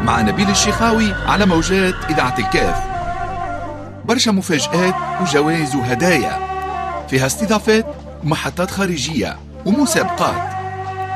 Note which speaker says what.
Speaker 1: مع نبيل الشيخاوي على موجات إذاعة الكاف. برشا مفاجآت وجوائز وهدايا، فيها استضافات ومحطات خارجية ومسابقات.